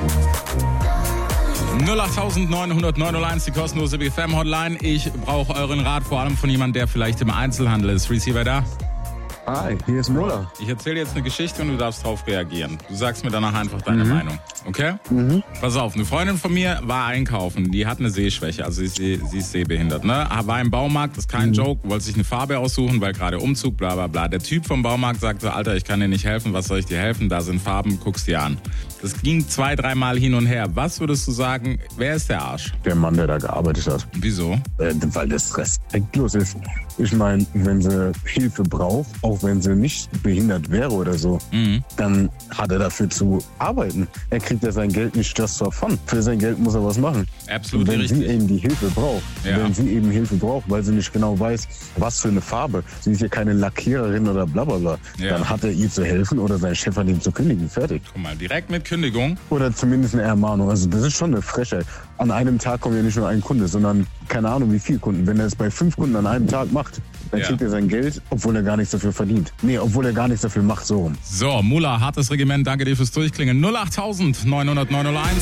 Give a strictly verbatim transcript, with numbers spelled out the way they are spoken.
null acht neun null null neun eins, die kostenlose B F M-Hotline. Ich brauche euren Rat, vor allem von jemandem, der vielleicht im Einzelhandel ist. Receiver da? Hi, hier ist Mola. Ich erzähle jetzt eine Geschichte und du darfst darauf reagieren. Du sagst mir danach einfach deine Mhm. Meinung, okay? Mhm. Pass auf, eine Freundin von mir war einkaufen, die hat eine Sehschwäche, also sie, sie ist sehbehindert, ne? War im Baumarkt, das ist kein Mhm. Joke, wollte sich eine Farbe aussuchen, weil gerade Umzug, bla bla bla. Der Typ vom Baumarkt sagte, Alter, ich kann dir nicht helfen, was soll ich dir helfen? Da sind Farben, guck's dir an. Das ging zwei, dreimal hin und her. Was würdest du sagen, wer ist der Arsch? Der Mann, der da gearbeitet hat. Wieso? Äh, weil das respektlos ist. Ich meine, wenn sie Hilfe braucht, auch wenn sie nicht behindert wäre oder so, Mhm. dann hat er dafür zu arbeiten. Er kriegt ja sein Geld nicht just for fun. Für sein Geld muss er was machen. Absolut Und wenn richtig. sie eben die Hilfe braucht, Ja. wenn sie eben Hilfe braucht, weil sie nicht genau weiß, was für eine Farbe, sie ist ja keine Lackiererin oder bla bla bla, Ja. dann hat er ihr zu helfen oder sein Chef hat ihn zu kündigen. Fertig. Guck mal, direkt mit Kündigung. Oder zumindest eine Ermahnung. Also das ist schon eine Frechheit. An einem Tag kommt ja nicht nur ein Kunde, sondern keine Ahnung wie viele Kunden. Wenn er es bei fünf Kunden an einem Tag macht, dann Ja. kriegt er sein Geld, obwohl er gar nichts dafür verdient. Nee, obwohl er gar nichts dafür macht, so rum. So, Mula, hartes Regiment, danke dir fürs Durchklingen. null acht neun null null neun null eins.